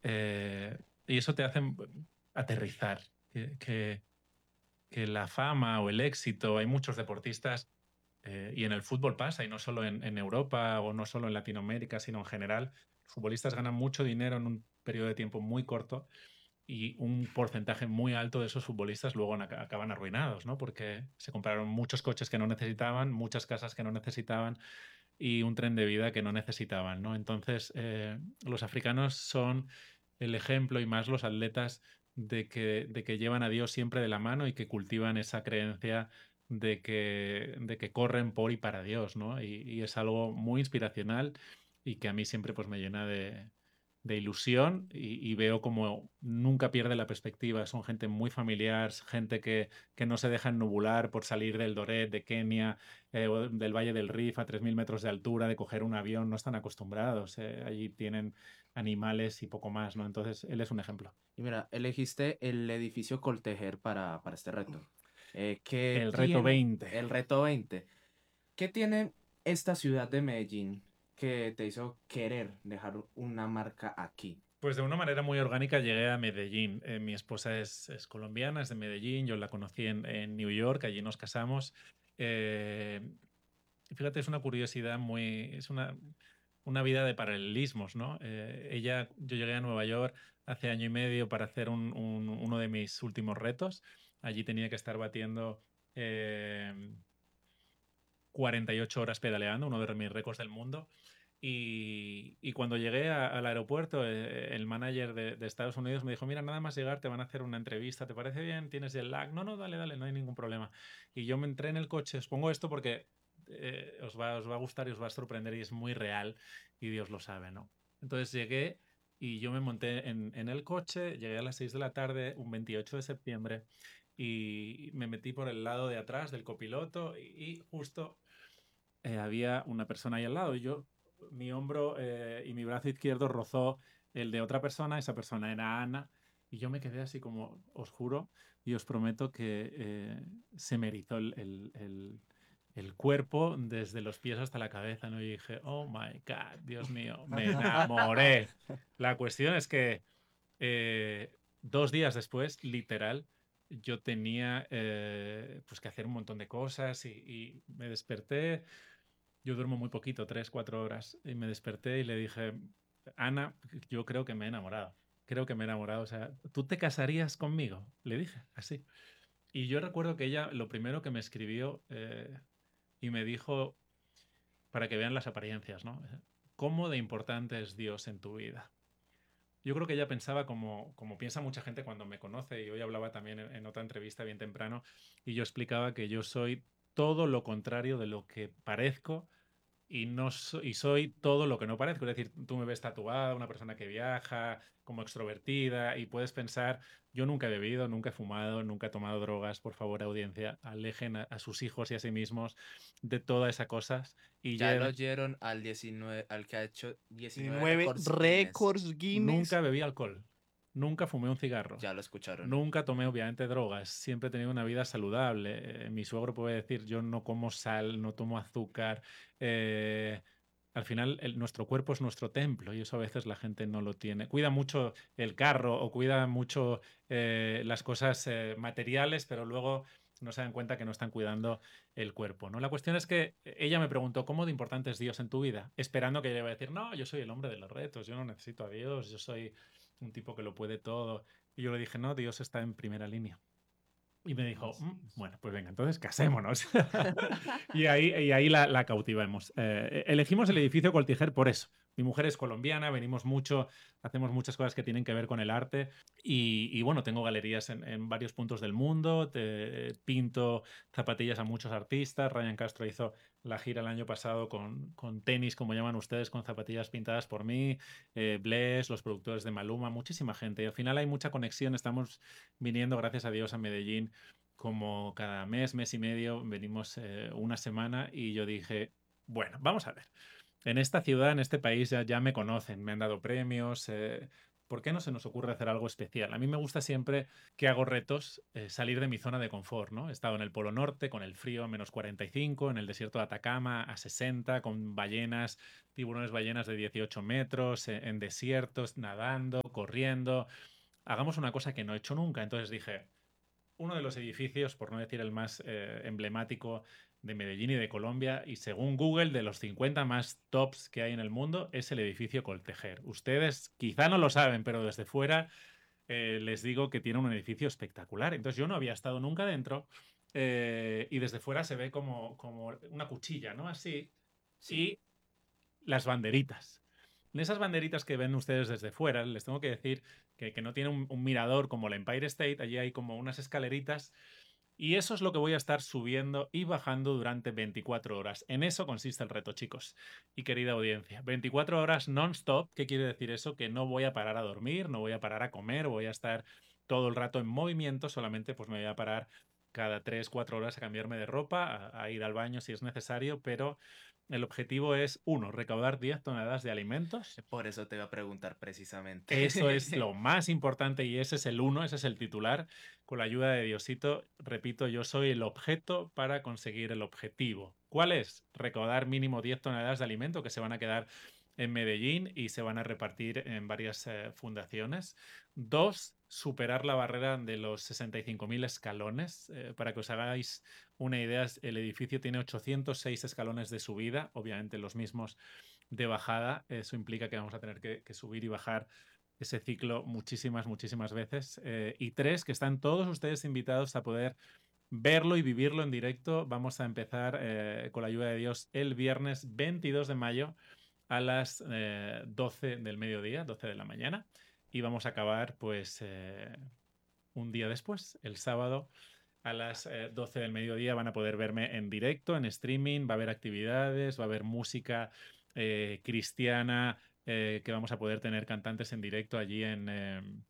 Eh, y eso te hace aterrizar, que que la fama o el éxito, hay muchos deportistas, y en el fútbol pasa, y no solo en Europa o no solo en Latinoamérica, sino en general. Los futbolistas ganan mucho dinero en un periodo de tiempo muy corto y un porcentaje muy alto de esos futbolistas luego acaban arruinados, ¿no? Porque se compraron muchos coches que no necesitaban, muchas casas que no necesitaban y un tren de vida que no necesitaban, ¿no? Entonces, los africanos son el ejemplo y más los atletas de que llevan a Dios siempre de la mano y que cultivan esa creencia de que corren por y para Dios, ¿no? Y es algo muy inspiracional y que a mí siempre pues me llena de ilusión y veo como nunca pierde la perspectiva. Son gente muy familiar, gente que no se deja ennubular por salir del Doret, de Kenia, o del Valle del Rif a 3.000 metros de altura, de coger un avión, no están acostumbrados. Allí tienen animales y poco más, ¿no? Entonces, él es un ejemplo. Y mira, elegiste el edificio Coltejer para este reto. ¿Qué El reto tiene 20. el reto 20? ¿Qué tiene esta ciudad de Medellín que te hizo querer dejar una marca aquí? Pues de una manera muy orgánica llegué a Medellín. Mi esposa es colombiana, es de Medellín, yo la conocí en New York, allí nos casamos. Eh, Fíjate, es una curiosidad muy, es una vida de paralelismos, ¿no? Yo llegué a Nueva York hace año y medio para hacer uno de mis últimos retos. Allí tenía que estar batiendo eh, 48 horas pedaleando, uno de mis récords del mundo. Y cuando llegué al aeropuerto, el manager de Estados Unidos me dijo, mira, nada más llegar te van a hacer una entrevista, ¿te parece bien? ¿Tienes el lag? No, no, dale, dale, no hay ningún problema. Y yo me entré en el coche, os pongo esto porque os va a gustar y os va a sorprender y es muy real y Dios lo sabe, ¿no? Entonces llegué y yo me monté en el coche, llegué a las 6 de la tarde, un 28 de septiembre, y me metí por el lado de atrás del copiloto y justo había una persona ahí al lado y mi hombro y mi brazo izquierdo rozó el de otra persona, esa persona era Ana, y yo me quedé así como, os juro y os prometo que se me erizó el cuerpo desde los pies hasta la cabeza, ¿no? Y dije, oh my God, Dios mío, me enamoré. La cuestión es que 2 días después, literal, yo tenía pues que hacer un montón de cosas y me desperté. Yo duermo muy poquito, 3, 4 horas. Y me desperté y le dije, Ana, yo creo que me he enamorado. Creo que me he enamorado. O sea, ¿tú te casarías conmigo? Le dije, así. Y yo recuerdo que ella lo primero que me escribió y me dijo, para que vean las apariencias, ¿no? ¿Cómo de importante es Dios en tu vida? Yo creo que ella pensaba como piensa mucha gente cuando me conoce, y hoy hablaba también en otra entrevista bien temprano, y yo explicaba que yo soy todo lo contrario de lo que parezco y y soy todo lo que no parezco. Es decir, tú me ves tatuada, una persona que viaja, como extrovertida, y puedes pensar, yo nunca he bebido, nunca he fumado, nunca he tomado drogas. Por favor, audiencia, alejen a sus hijos y a sí mismos de todas esas cosas y Ya lo lleven. oyeron al 19, al que ha hecho 19 19 récords Guinness. récords Guinness. Nunca bebí alcohol, nunca fumé un cigarro. Ya lo escucharon. Nunca tomé, obviamente, drogas. Siempre he tenido una vida saludable. Mi suegro puede decir, yo no como sal, no tomo azúcar. Eh, Al final, nuestro cuerpo es nuestro templo y eso a veces la gente no lo tiene. Cuida mucho el carro o cuida mucho las cosas materiales, pero luego no se dan cuenta que no están cuidando el cuerpo, ¿no? La cuestión es que ella me preguntó, ¿cómo de importante es Dios en tu vida? Esperando que ella iba a decir, no, yo soy el hombre de los retos, yo no necesito a Dios, yo soy un tipo que lo puede todo. Y yo le dije, no, Dios está en primera línea. Y me dijo, bueno, pues venga, entonces casémonos. Y ahí la cautivamos. Elegimos el edificio Coltijer por eso. Mi mujer es colombiana, venimos mucho, hacemos muchas cosas que tienen que ver con el arte bueno, tengo galerías en varios puntos del mundo, pinto zapatillas a muchos artistas. Ryan Castro hizo la gira el año pasado con tenis, como llaman ustedes, con zapatillas pintadas por mí, Bless, los productores de Maluma, muchísima gente. Y al final hay mucha conexión, estamos viniendo, gracias a Dios, a Medellín como cada mes, mes y medio, venimos una semana y yo dije, bueno, vamos a ver. En esta ciudad, en este país ya me conocen, me han dado premios, ¿por qué no se nos ocurre hacer algo especial? A mí me gusta siempre que hago retos salir de mi zona de confort, ¿no? He estado en el Polo Norte con el frío a -45, en el desierto de Atacama a 60, con ballenas, tiburones ballenas de 18 metros, en desiertos, nadando, corriendo. Hagamos una cosa que no he hecho nunca. Entonces dije, uno de los edificios, por no decir el más emblemático de Medellín y de Colombia, y según Google, de los 50 más tops que hay en el mundo, es el edificio Coltejer. Ustedes quizá no lo saben, pero desde fuera les digo que tiene un edificio espectacular. Entonces yo no había estado nunca dentro y desde fuera se ve como una cuchilla, ¿no? Así. Sí. Y las banderitas. En esas banderitas que ven ustedes desde fuera, les tengo que decir que no tiene un mirador como el Empire State, allí hay como unas escaleritas y eso es lo que voy a estar subiendo y bajando durante 24 horas. En eso consiste el reto, chicos y querida audiencia. 24 horas non-stop. ¿Qué quiere decir eso? Que no voy a parar a dormir, no voy a parar a comer, voy a estar todo el rato en movimiento, solamente pues me voy a parar cada 3, 4 horas a cambiarme de ropa, a ir al baño si es necesario, pero el objetivo es, uno, recaudar 10 toneladas de alimentos. Por eso te iba a preguntar precisamente. Eso es lo más importante y ese es el uno, ese es el titular. Con la ayuda de Diosito, repito, yo soy el objeto para conseguir el objetivo. ¿Cuál es? Recaudar mínimo 10 toneladas de alimento que se van a quedar en Medellín y se van a repartir en varias fundaciones. 2, superar la barrera de los 65.000 escalones. Para que os hagáis una idea, el edificio tiene 806 escalones de subida, obviamente los mismos de bajada. Eso implica que vamos a tener que subir y bajar ese ciclo muchísimas, muchísimas veces. Y 3, que están todos ustedes invitados a poder verlo y vivirlo en directo. Vamos a empezar con la ayuda de Dios el viernes 22 de mayo a las 12 del mediodía, 12 de la mañana. Y vamos a acabar pues un día después, el sábado a las 12 del mediodía. Van a poder verme en directo, en streaming, va a haber actividades, va a haber música cristiana, que vamos a poder tener cantantes en directo allí en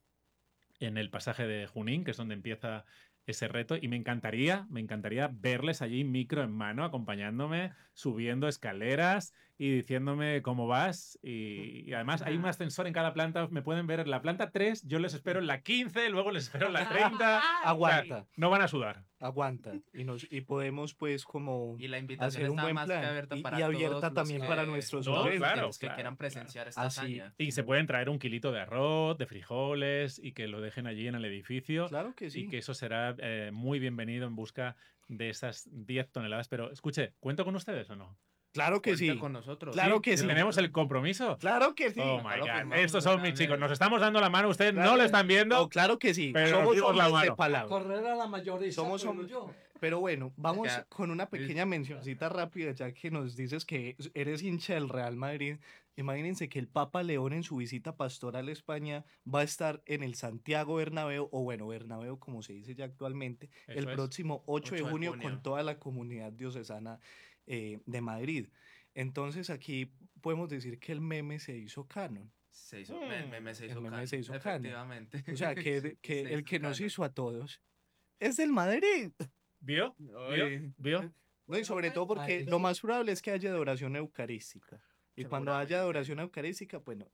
el pasaje de Junín, que es donde empieza ese reto, y me encantaría verles allí micro en mano, acompañándome, subiendo escaleras y diciéndome cómo vas. Y además hay un ascensor en cada planta, me pueden ver en la planta 3, yo les espero en la 15, luego les espero en la 30. Aguanta. No van a sudar. Aguanta. Y podemos pues como Y la invitación hacer un está buen más que plan. abierta Y para abierta todos los también que- para nuestros No, oyentes. claro, los que quieran presenciar esta Así. hazaña. Y se pueden traer un kilito de arroz, de frijoles y que lo dejen allí en el edificio. Claro que Y sí. que eso será muy bienvenido en busca de esas 10 toneladas. Pero escuche, ¿cuento con ustedes o no? Claro que Cuenta sí. con nosotros. Claro que sí. ¿Tenemos el compromiso? Claro que sí. Oh Acá my lo God. firmamos Estos son mis también. chicos. Nos estamos dando la mano. Ustedes Claro. no lo están viendo. No, claro que sí. Pero nos Somos dimos la hombres de mano. palabra. Correr a la mayoría. Somos hombres. yo. Pero bueno, vamos Ya. con una pequeña mencioncita rápida, ya que nos dices que eres hincha del Real Madrid. Imagínense que el Papa León en su visita pastoral a España va a estar en el Santiago Bernabéu, o bueno, Bernabéu como se dice ya actualmente, el Eso es. próximo 8 de 8 de junio junio. con toda la comunidad diocesana de Madrid. Entonces aquí podemos decir que el meme se hizo canon. Se hizo, el meme se El hizo meme canon, se hizo canon. efectivamente. O sea, que Se el hizo que nos canon. hizo a todos es del Madrid. ¿Vio? Ay. ¿Vio? No, y sobre todo porque Ay, lo sí. más probable es que haya adoración eucarística. Y cuando haya Seguramente. adoración eucarística, bueno,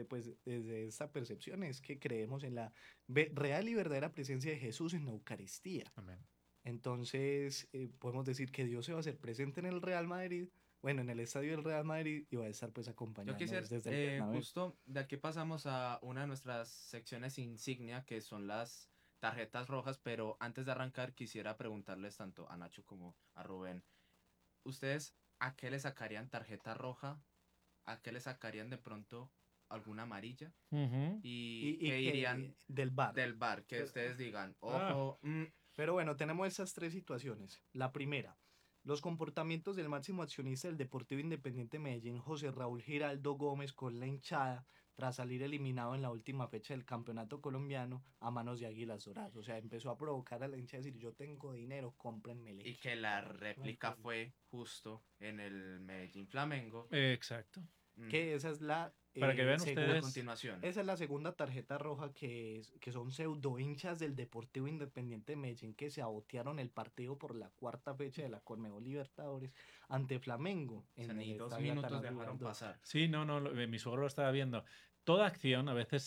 desde esta percepción es que creemos en la real y verdadera presencia de Jesús en la Eucaristía. Amén. Entonces, podemos decir que Dios se va a hacer presente en el Real Madrid, bueno, en el estadio del Real Madrid, y va a estar pues Yo acompañándonos quisiera, desde el Bernabéu. justo de aquí pasamos a una de nuestras secciones insignia, que son las tarjetas rojas, pero antes de arrancar quisiera preguntarles tanto a Nacho como a Rubén, ¿ustedes a qué le sacarían tarjeta roja? ¿A qué le sacarían de pronto alguna amarilla? Ujú. ¿Y, Y qué que dirían del bar. del bar? Que Pero- ustedes digan, Ah. ojo, Pero bueno, tenemos estas tres situaciones. La primera, los comportamientos del máximo accionista del Deportivo Independiente Medellín, José Raúl Giraldo Gómez, con la hinchada, tras salir eliminado en la última fecha del campeonato colombiano a manos de Águilas Doradas. O sea, empezó a provocar a la hinchada a decir, yo tengo dinero, cómprenmele. y que la réplica fue justo en el Medellín Flamengo. Exacto. Que esa es la... Para que vean segunda- A ustedes- continuación. Esa es la segunda tarjeta roja que son pseudo hinchas del Deportivo Independiente de Medellín que se abotearon el partido por la cuarta fecha de la Conmebol Libertadores ante Flamengo. O sea, en ni el 2 estadio minutos Atanasio dejaron Girardot. pasar. Sí, no, mi suegro lo estaba viendo. toda acción a veces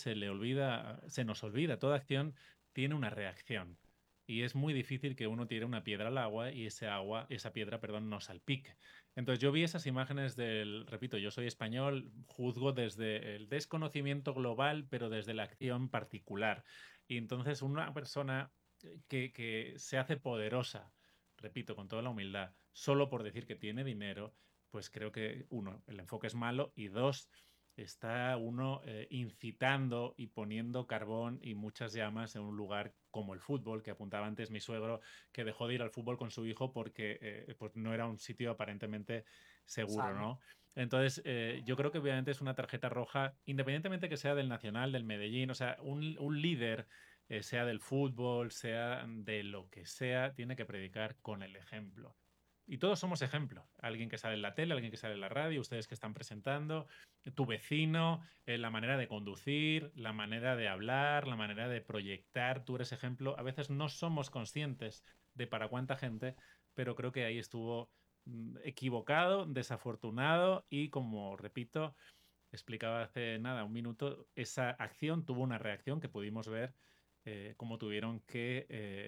se nos olvida, toda acción tiene una reacción. Y es muy difícil que uno tire una piedra al agua y esa piedra, perdón, no salpique. Entonces yo vi esas imágenes repito, yo soy español, juzgo desde el desconocimiento global, pero desde la acción particular. Y entonces una persona que se hace poderosa, repito, con toda la humildad, solo por decir que tiene dinero, pues creo que, uno, el enfoque es malo y dos, está uno incitando y poniendo carbón y muchas llamas en un lugar como el fútbol, que apuntaba antes mi suegro, que dejó de ir al fútbol con su hijo porque pues no era un sitio aparentemente seguro, Sano. ¿no? Entonces, yo creo que obviamente es una tarjeta roja, independientemente que sea del Nacional, del Medellín, o sea, un líder, sea del fútbol, sea de lo que sea, tiene que predicar con el ejemplo. Y todos somos ejemplo. Alguien que sale en la tele, alguien que sale en la radio, ustedes que están presentando, tu vecino, la manera de conducir, la manera de hablar, la manera de proyectar. Tú eres ejemplo. A veces no somos conscientes de para cuánta gente, pero creo que ahí estuvo equivocado, desafortunado y, como repito, explicaba hace nada, un minuto, esa acción tuvo una reacción que pudimos ver cómo tuvieron que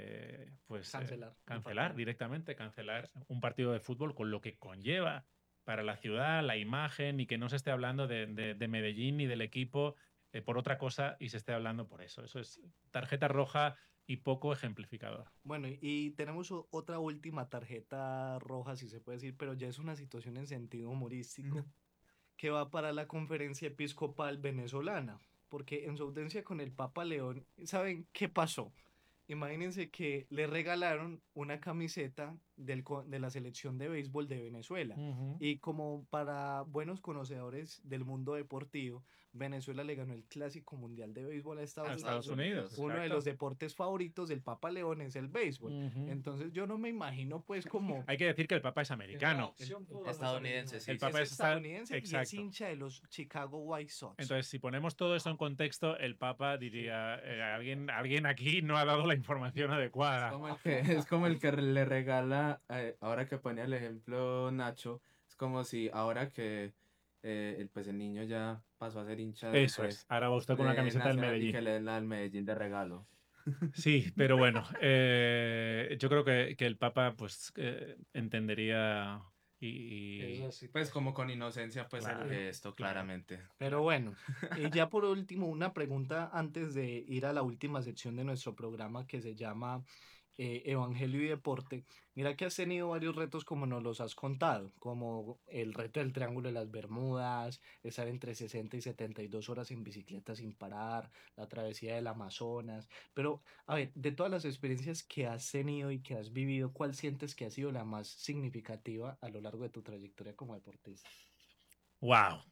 Cancelar el cancelar partido. directamente, cancelar un partido de fútbol con lo que conlleva para la ciudad, la imagen, y que no se esté hablando de Medellín ni del equipo por otra cosa y se esté hablando por eso. Eso es tarjeta roja y poco ejemplificador. Bueno, y tenemos otra última tarjeta roja, si se puede decir, pero ya es una situación en sentido humorístico, que va para la Conferencia Episcopal Venezolana, porque en su audiencia con el Papa León, ¿saben qué pasó? Imagínense que le regalaron una camiseta de la selección de béisbol de Venezuela. Y como para buenos conocedores del mundo deportivo, Venezuela le ganó el Clásico Mundial de Béisbol a A Estados Estados Unidos. Unidos, Uno de exacto. los deportes favoritos del Papa León es el béisbol. Entonces yo no me imagino pues como... Hay que decir que el Papa es americano. Estadounidense, sí. El Papa Es es estadounidense y es exacto. hincha de los Chicago White Sox. Entonces, si ponemos todo esto en contexto, el Papa diría, alguien aquí no ha dado la información adecuada. Es como el que le regala, ahora que ponía el ejemplo Nacho, es como si ahora que pues el niño ya pasó a ser hincha Eso es. Ahora va usted con una de camiseta del Nacional y Medellín. que le den la del Medellín de regalo. Sí, pero bueno, yo creo que el Papa pues entendería y Pues como con inocencia, pues Claro, el gesto, claro. claramente. Pero bueno, y ya por último, una pregunta antes de ir a la última sección de nuestro programa que se llama Evangelio y Deporte. Mira que has tenido varios retos como nos los has contado, como el reto del Triángulo de las Bermudas, estar entre 60 y 72 horas en bicicleta sin parar, la travesía del Amazonas. Pero, a ver, de todas las experiencias que has tenido y que has vivido, ¿cuál sientes que ha sido la más significativa a lo largo de tu trayectoria como deportista? Wow.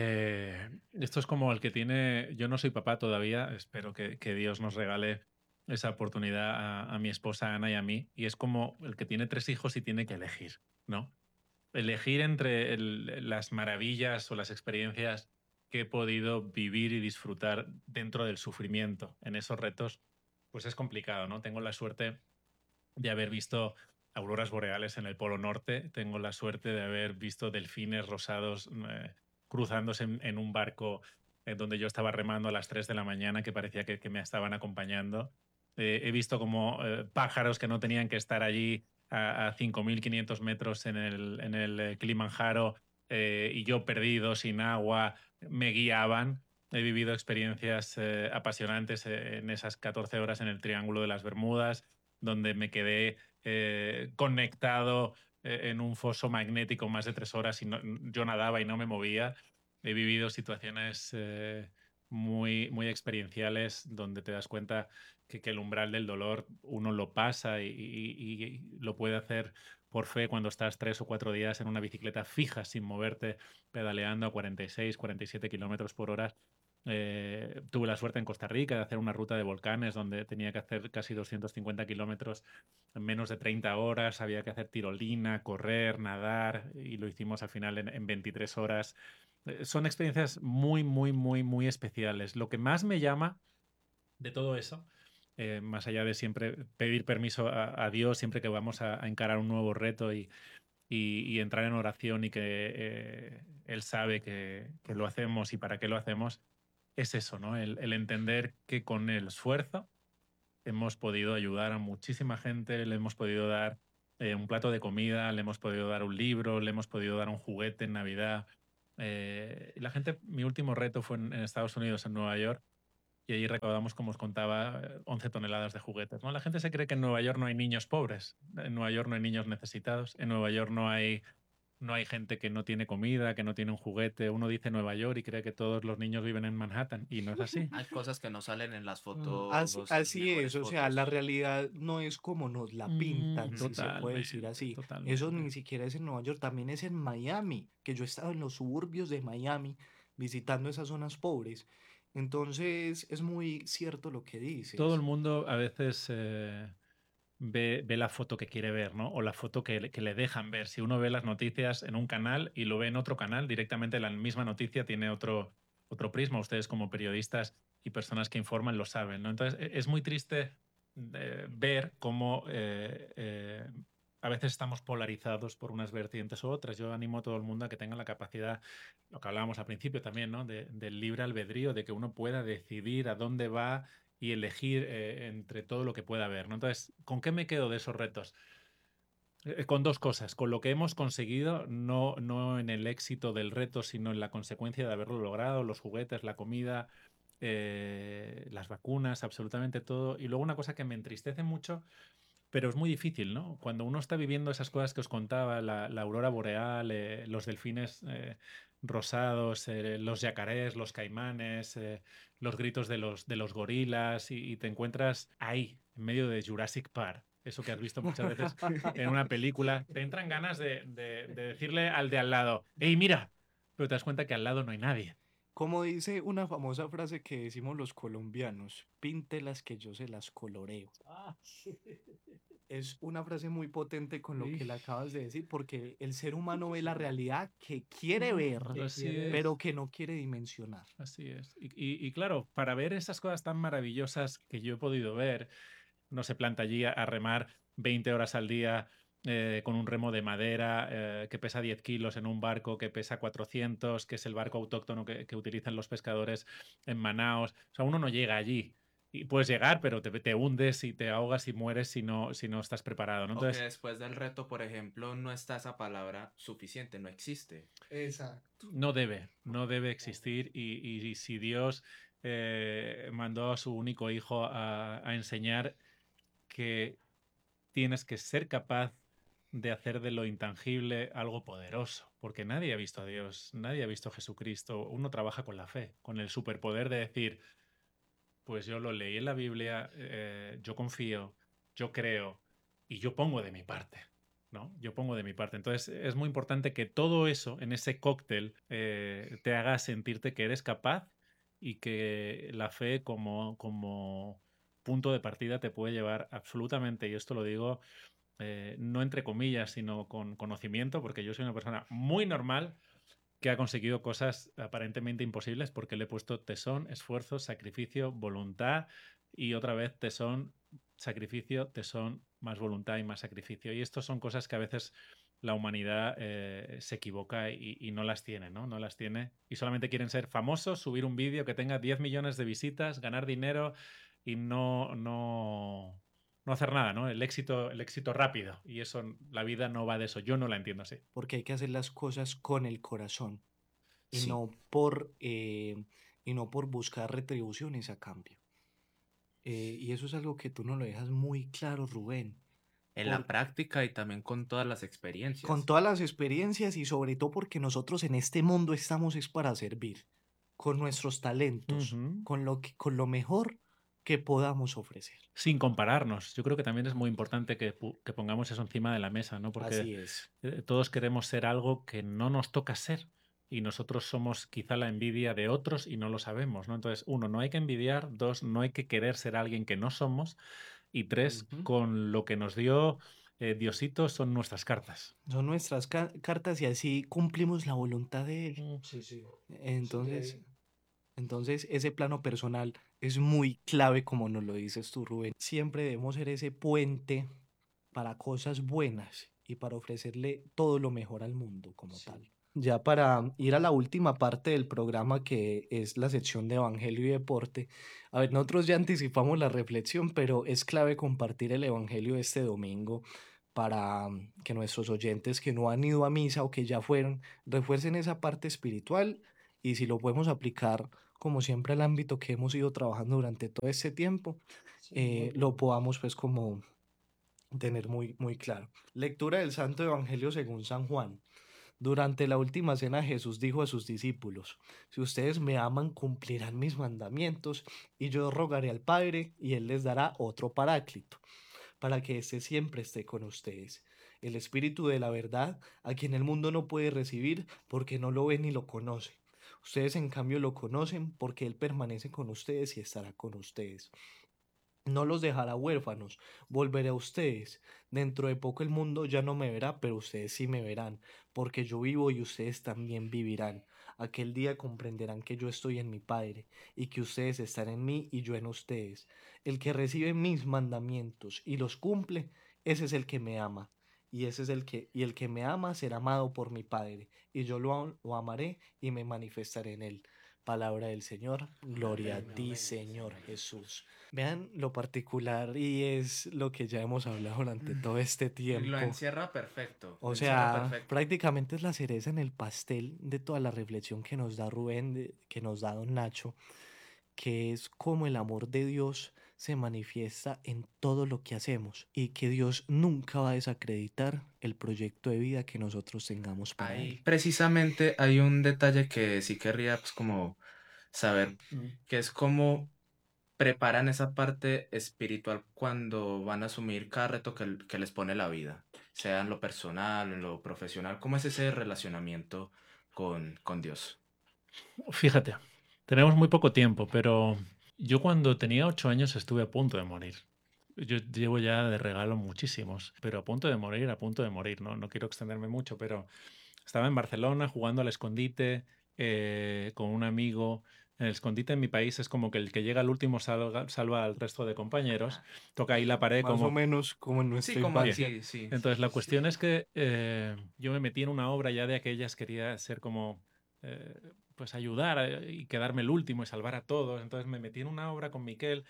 Esto es como el que tiene. Yo no soy papá todavía. Espero que Dios nos regale esa oportunidad a mi esposa Ana y a mí. Y es como el que tiene 3 hijos y tiene que elegir, ¿no? Elegir entre las maravillas o las experiencias que he podido vivir y disfrutar dentro del sufrimiento en esos retos, pues es complicado, ¿no? Tengo la suerte de haber visto auroras boreales en el Polo Norte, tengo la suerte de haber visto delfines rosados cruzándose en un barco donde yo estaba remando a las 3 de la mañana, que parecía que me estaban acompañando. He visto como pájaros que no tenían que estar allí a 5.500 metros en el Kilimanjaro y yo perdido, sin agua, me guiaban. He vivido experiencias apasionantes en esas 14 horas en el Triángulo de las Bermudas, donde me quedé conectado en un foso magnético más de 3 horas y yo nadaba y no me movía. He vivido situaciones muy experienciales donde te das cuenta que el umbral del dolor uno lo pasa y lo puede hacer por fe cuando estás 3 o 4 días en una bicicleta fija, sin moverte, pedaleando a 46, 47 kilómetros por hora. Tuve la suerte en Costa Rica de hacer una ruta de volcanes donde tenía que hacer casi 250 kilómetros en menos de 30 horas. Había que hacer tirolina, correr, nadar y lo hicimos al final en 23 horas. Son experiencias muy especiales. Lo que más me llama de todo eso, más allá de siempre pedir permiso a Dios siempre que vamos a encarar un nuevo reto y entrar en oración y que Él sabe que lo hacemos y para qué lo hacemos, es eso, ¿no? El entender que con el esfuerzo hemos podido ayudar a muchísima gente, le hemos podido dar un plato de comida, le hemos podido dar un libro, le hemos podido dar un juguete en Navidad. Y la gente, mi último reto fue en Estados Unidos, en Nueva York, y allí recaudamos, como os contaba, 11 toneladas de juguetes, ¿no? La gente se cree que en Nueva York no hay niños pobres, en Nueva York no hay niños necesitados, en Nueva York no hay gente que no tiene comida, que no tiene un juguete. Uno dice Nueva York y cree que todos los niños viven en Manhattan, y no es así. Hay cosas que no salen en las Así, fotos, las así es, mejores o sea, la fotos. realidad no es como nos la pintan, si se puede decir Totalmente, así. Eso totalmente. ni siquiera es en Nueva York, también es en Miami, que yo he estado en los suburbios de Miami visitando esas zonas pobres. Entonces, es muy cierto lo que Todo el dices. mundo a veces ve la foto que quiere ver, ¿no? O la foto que le dejan ver. Si uno ve las noticias en un canal y lo ve en otro canal, directamente la misma noticia tiene otro prisma. Ustedes, como periodistas y personas que informan, lo saben, ¿no? Entonces, es muy triste ver cómo a veces estamos polarizados por unas vertientes u otras. Yo animo a todo el mundo a que tenga la capacidad, lo que hablábamos al principio también, ¿no? Del libre albedrío, de que uno pueda decidir a dónde va y elegir entre todo lo que pueda haber, ¿no? Entonces, ¿con qué me quedo de esos retos? Con dos cosas, con lo que hemos conseguido, no en el éxito del reto, sino en la consecuencia de haberlo logrado, los juguetes, la comida, las vacunas, absolutamente todo. Y luego una cosa que me entristece mucho, pero es muy difícil, ¿no? Cuando uno está viviendo esas cosas que os contaba, la aurora boreal, los delfines rosados, los yacarés, los caimanes, los gritos de los gorilas, y te encuentras ahí, en medio de Jurassic Park. Eso que has visto muchas veces en una película, te entran ganas de decirle al de al lado, ¡Ey, mira! Pero te das cuenta que al lado no hay nadie. Como dice una famosa frase que decimos los colombianos, píntelas que yo se las coloreo. Ah, Es una frase muy potente con lo sí. que le acabas de decir, porque el ser humano ve la realidad que quiere ver, Así es. pero que no quiere dimensionar. Así es. Y claro, para ver esas cosas tan maravillosas que yo he podido ver, no se planta allí a remar 20 horas al día con un remo de madera que pesa 10 kilos en un barco que pesa 400, que es el barco autóctono que utilizan los pescadores en Manaos. O sea, uno no llega allí. Y puedes llegar, pero te hundes y te ahogas y mueres si no estás preparado, ¿no? O que Entonces, después del reto, por ejemplo, no está esa palabra suficiente, no existe. Exacto. no debe existir. Y si Dios mandó a su único hijo a enseñar que tienes que ser capaz de hacer de lo intangible algo poderoso, porque nadie ha visto a Dios, nadie ha visto a Jesucristo. Uno trabaja con la fe, con el superpoder de decir, pues yo lo leí en la Biblia, yo confío, yo creo y yo pongo de mi parte, ¿no? Yo pongo de mi parte. Entonces es muy importante que todo eso en ese cóctel te haga sentirte que eres capaz y que la fe como punto de partida te puede llevar absolutamente, y esto lo digo no entre comillas, sino con conocimiento, porque yo soy una persona muy normal que ha conseguido cosas aparentemente imposibles porque le he puesto tesón, esfuerzo, sacrificio, voluntad y otra vez tesón, sacrificio, tesón, más voluntad y más sacrificio. Y estas son cosas que a veces la humanidad se equivoca y no las tiene, ¿no? No las tiene y solamente quieren ser famosos, subir un vídeo que tenga 10 millones de visitas, ganar dinero y no hacer nada, ¿no? El éxito rápido. Y eso, la vida no va de eso. Yo no la entiendo así. Porque hay que hacer las cosas con el corazón y Sí. no por buscar retribuciones a cambio. Y eso es algo que tú no lo dejas muy claro, Rubén, En la por, práctica y también con todas las con experiencias. todas las experiencias y sobre todo porque nosotros en este mundo estamos es para servir, con nuestros talentos, Ujú. con lo mejor que podamos ofrecer. Sin compararnos. Yo creo que también es muy importante que pongamos eso encima de la mesa, ¿no? Porque Así es. todos queremos ser algo que no nos toca ser. Y nosotros somos quizá la envidia de otros y no lo sabemos, ¿no? Entonces, uno, no hay que envidiar. Dos, no hay que querer ser alguien que no somos. Y tres, Ujú. con lo que nos dio Diosito son nuestras cartas. Son nuestras cartas y así cumplimos la voluntad de Él. Sí, sí. Entonces, Sí, entonces ese plano personal es muy clave, como nos lo dices tú, Rubén. Siempre debemos ser ese puente para cosas buenas y para ofrecerle todo lo mejor al mundo como sí. tal. ya para ir a la última parte del programa, que es la sección de Evangelio y Deporte. A ver, nosotros ya anticipamos la reflexión, pero es clave compartir el Evangelio este domingo para que nuestros oyentes que no han ido a misa o que ya fueron, refuercen esa parte espiritual y si lo podemos aplicar, como siempre, al ámbito que hemos ido trabajando durante todo este tiempo, lo podamos pues como tener muy, muy claro. Lectura del Santo Evangelio según San Juan. Durante la última cena Jesús dijo a sus discípulos, si ustedes me aman, cumplirán mis mandamientos, y yo rogaré al Padre, y Él les dará otro paráclito, para que éste siempre esté con ustedes. El Espíritu de la verdad, a quien el mundo no puede recibir porque no lo ve ni lo conoce. Ustedes en cambio lo conocen porque Él permanece con ustedes y estará con ustedes. No los dejará huérfanos, volveré a ustedes. Dentro de poco el mundo ya no me verá, pero ustedes sí me verán, porque yo vivo y ustedes también vivirán. Aquel día comprenderán que yo estoy en mi Padre, y que ustedes están en mí y yo en ustedes. El que recibe mis mandamientos y los cumple, ese es el que me ama. Y el que me ama será amado por mi Padre, y yo lo amaré y me manifestaré en él. Palabra del Señor, gloria a Amén, ti, amén, Señor Señor. Jesús. Vean lo particular y es lo que ya hemos hablado durante Mm, todo este Lo tiempo. encierra perfecto, lo O encierra sea, perfecto. prácticamente es la cereza en el pastel de toda la reflexión que nos da Rubén, que nos da Don Nacho, que es cómo el amor de Dios se manifiesta en todo lo que hacemos y que Dios nunca va a desacreditar el proyecto de vida que nosotros tengamos para Ahí Él. precisamente hay un detalle que sí querría pues como saber, que es cómo preparan esa parte espiritual cuando van a asumir cada reto que les pone la vida, sea en lo personal, en lo profesional. ¿Cómo es ese relacionamiento con Dios? Fíjate, tenemos muy poco tiempo, pero yo cuando tenía 8 años estuve a punto de morir. Yo llevo ya de regalo muchísimos, pero a punto de morir, ¿no? No quiero extenderme mucho, pero estaba en Barcelona jugando al escondite con un amigo. El escondite en mi país es como que el que llega al último salva al resto de compañeros. Ajá. Toca ahí la pared Más o como... menos como en Sí, nuestra como Sí. infancia. aquí, sí. Entonces la cuestión es que yo me metí en una obra ya de aquellas, quería ser como... pues ayudar y quedarme el último y salvar a todos. Entonces me metí en una obra con Miquel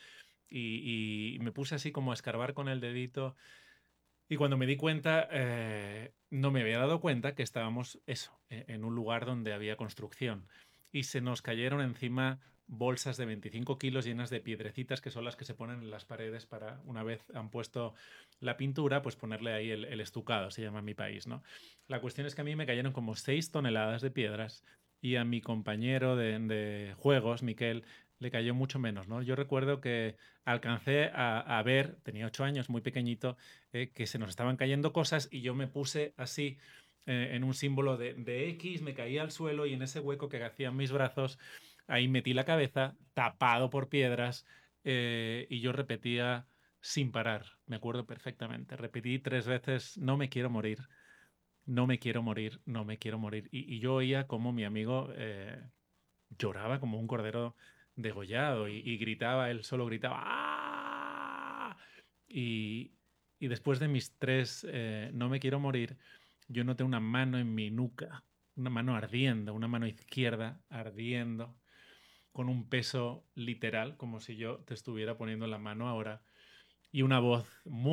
y me puse así como a escarbar con el dedito y cuando me di cuenta, no me había dado cuenta que estábamos eso, en un lugar donde había construcción. Y se nos cayeron encima bolsas de 25 kilos llenas de piedrecitas que son las que se ponen en las paredes para, una vez han puesto la pintura, pues ponerle ahí el estucado, se llama en mi país, ¿no? La cuestión es que a mí me cayeron como 6 toneladas de piedras y a mi compañero de juegos, Miquel, le cayó mucho menos, ¿no? Yo recuerdo que alcancé a ver, tenía 8 años, muy pequeñito, que se nos estaban cayendo cosas y yo me puse así en un símbolo de X, me caí al suelo y en ese hueco que hacían mis brazos, ahí metí la cabeza, tapado por piedras, y yo repetía sin parar, me acuerdo perfectamente, repetí 3 veces, no me quiero morir, no me quiero morir, no me quiero morir. Y yo oía como mi amigo lloraba como un cordero degollado y gritaba, él solo gritaba ¡ah! Y, y después de mis 3 no me quiero morir, yo noté una mano en mi nuca, una mano ardiendo, una mano izquierda ardiendo, con un peso literal, como si yo te estuviera poniendo la mano ahora, y una voz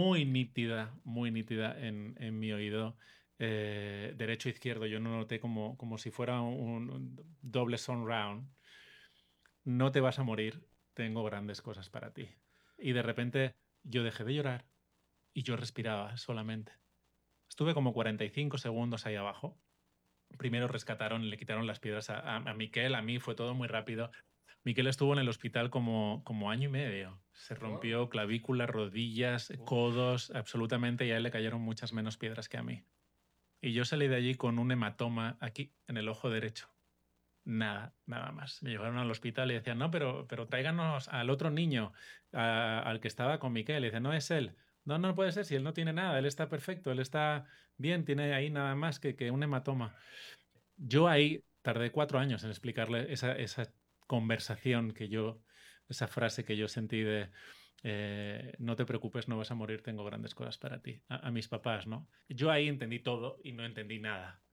muy nítida en mi oído, derecho e izquierdo. Yo no noté como si fuera un doble surround. No te vas a morir, tengo grandes cosas para ti. Y de repente yo dejé de llorar y yo respiraba solamente. Estuve como 45 segundos ahí abajo. Primero rescataron, le quitaron las piedras a Miquel, a mí fue todo muy rápido. Miquel estuvo en el hospital como año y medio. Se rompió clavícula, rodillas, codos, absolutamente, y a él le cayeron muchas menos piedras que a mí. Y yo salí de allí con un hematoma aquí, en el ojo derecho. Nada, nada más. Me llevaron al hospital y decían, no, pero tráiganos al otro niño, al que estaba con Miquel. Y dice, no es él. No, no puede ser, si él no tiene nada, él está perfecto, él está bien, tiene ahí nada más que un hematoma. Yo ahí tardé 4 años en explicarle esa conversación esa frase que yo sentí de no te preocupes, no vas a morir, tengo grandes cosas para ti, a mis papás, ¿no? Yo ahí entendí todo y no entendí nada.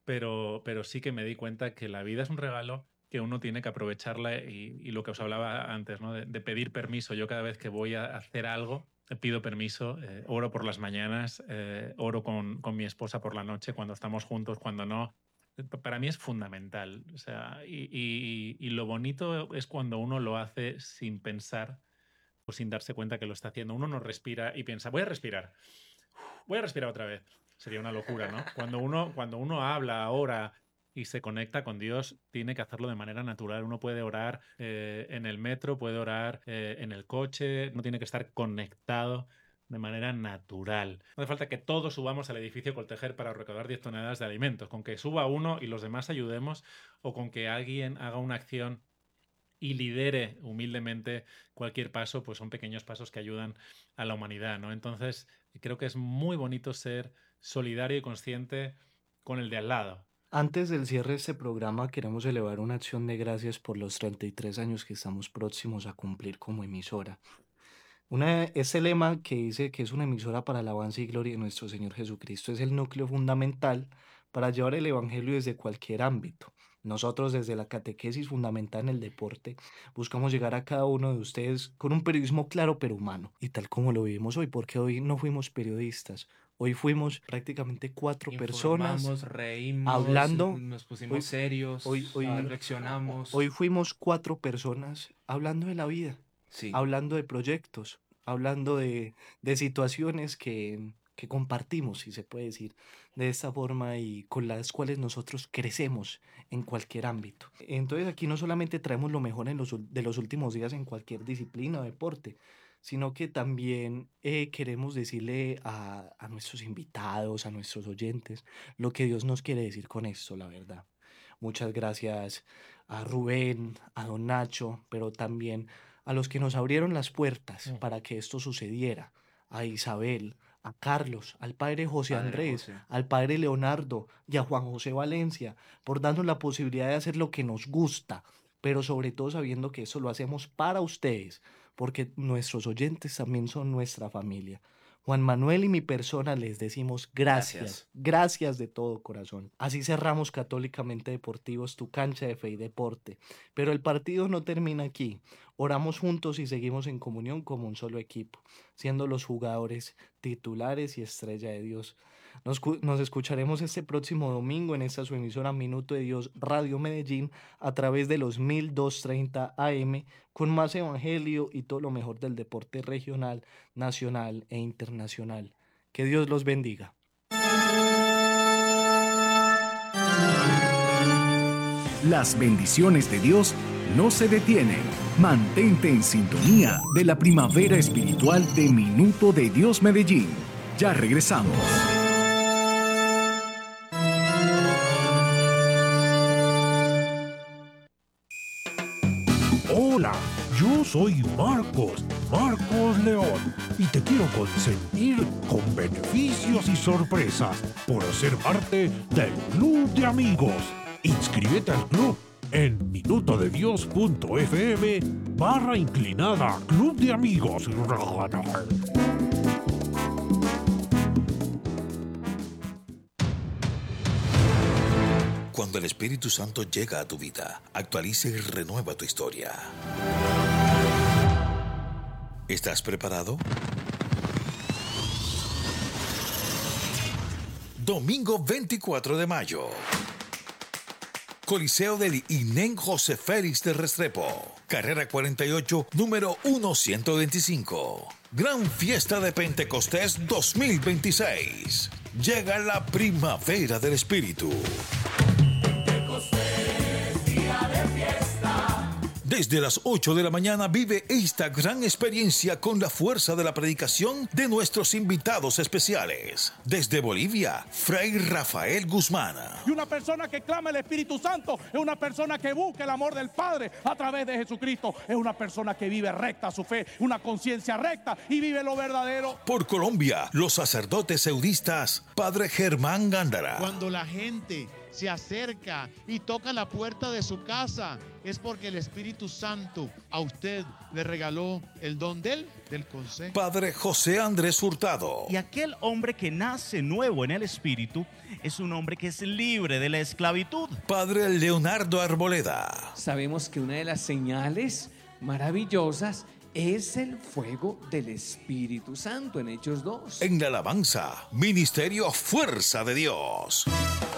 pero sí que me di cuenta que la vida es un regalo, que uno tiene que aprovecharla y lo que os hablaba antes, ¿no? De pedir permiso. Yo cada vez que voy a hacer algo, pido permiso, oro por las mañanas, oro con mi esposa por la noche, cuando estamos juntos, cuando no. Para mí es fundamental. O sea, y lo bonito es cuando uno lo hace sin pensar o sin darse cuenta que lo está haciendo. Uno no respira y piensa, voy a respirar otra vez. Sería una locura, ¿no? Cuando uno habla, ora y se conecta con Dios, tiene que hacerlo de manera natural. Uno puede orar en el metro, puede orar en el coche, no tiene que estar conectado de manera natural. No hace falta que todos subamos al edificio Coltejer para recaudar 10 toneladas de alimentos. Con que suba uno y los demás ayudemos, o con que alguien haga una acción y lidere humildemente cualquier paso, pues son pequeños pasos que ayudan a la humanidad, ¿no? Entonces, creo que es muy bonito ser solidario y consciente con el de al lado. Antes del cierre de este programa, queremos elevar una acción de gracias por los 33 años que estamos próximos a cumplir como emisora. Ese lema que dice que es una emisora para alabanza y gloria de nuestro Señor Jesucristo es el núcleo fundamental para llevar el Evangelio desde cualquier ámbito. Nosotros desde la catequesis fundamental en el deporte buscamos llegar a cada uno de ustedes con un periodismo claro pero humano y tal como lo vivimos hoy, porque hoy no fuimos periodistas, hoy fuimos prácticamente 4 personas Informamos, reímos, hablando. nos pusimos Hoy, serios, hoy, hoy, reflexionamos. hoy fuimos 4 personas hablando de la vida, Sí. hablando de proyectos, hablando de situaciones que compartimos, si se puede decir, de esta forma y con las cuales nosotros crecemos en cualquier ámbito. Entonces aquí no solamente traemos lo mejor de los últimos días en cualquier disciplina o deporte, sino que también queremos decirle a nuestros invitados, a nuestros oyentes, lo que Dios nos quiere decir con esto, la verdad. Muchas gracias a Rubén, a Don Nacho, pero también a los que nos abrieron las puertas para que esto sucediera, a Isabel, a Carlos, al padre José Padre Andrés, José. al padre Leonardo y a Juan José Valencia, por darnos la posibilidad de hacer lo que nos gusta, pero sobre todo sabiendo que eso lo hacemos para ustedes, porque nuestros oyentes también son nuestra familia. Juan Manuel y mi persona les decimos gracias, gracias de todo corazón. Así cerramos Católicamente Deportivos, tu cancha de fe y deporte. Pero el partido no termina aquí. Oramos juntos y seguimos en comunión como un solo equipo, siendo los jugadores titulares y estrella de Dios. Nos escucharemos este próximo domingo en esta su emisora Minuto de Dios Radio Medellín a través de los 1230 AM con más evangelio y todo lo mejor del deporte regional, nacional e internacional. Que Dios los bendiga. Las bendiciones de Dios no se detienen. Mantente en sintonía de la primavera espiritual de Minuto de Dios Medellín. Ya regresamos. Hola, yo soy Marcos León, y te quiero consentir con beneficios y sorpresas por ser parte del Club de Amigos. Inscríbete al club en minutodedios.fm/inclinada Club de Amigos. Cuando el Espíritu Santo llega a tu vida, actualiza y renueva tu historia. ¿Estás preparado? Domingo 24 de mayo. Coliseo del INEN José Félix de Restrepo. Carrera 48, número 1125. Gran Fiesta de Pentecostés 2026. Llega la primavera del Espíritu. Desde las 8 de la mañana vive esta gran experiencia con la fuerza de la predicación de nuestros invitados especiales. Desde Bolivia, Fray Rafael Guzmán. Y una persona que clama el Espíritu Santo es una persona que busca el amor del Padre a través de Jesucristo. Es una persona que vive recta su fe, una conciencia recta y vive lo verdadero. Por Colombia, los sacerdotes eudistas, Padre Germán Gándara. Cuando la gente se acerca y toca la puerta de su casa, es porque el Espíritu Santo a usted le regaló el don del consejo. Padre José Andrés Hurtado. Y aquel hombre que nace nuevo en el Espíritu es un hombre que es libre de la esclavitud. Padre Leonardo Arboleda. Sabemos que una de las señales maravillosas es el fuego del Espíritu Santo en Hechos 2. En la alabanza, Ministerio Fuerza de Dios.